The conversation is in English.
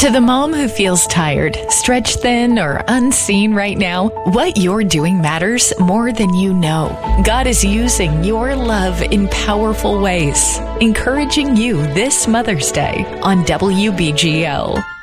To the mom who feels tired, stretched thin, or unseen right now, what you're doing matters more than you know. God is using your love in powerful ways, encouraging you this Mother's Day on WBGL.